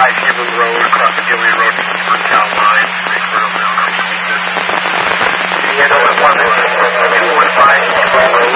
Human Road across the Gillian Road from the Town line. Make around now. Yeah, no, 215 Human Road.